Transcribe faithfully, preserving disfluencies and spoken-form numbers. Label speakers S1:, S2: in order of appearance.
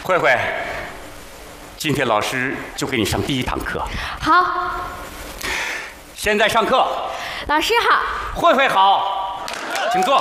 S1: 慧慧，今天老师就给你上第一堂课。
S2: 好。
S1: 现在上课。
S2: 老师好。
S1: 慧慧好，请坐。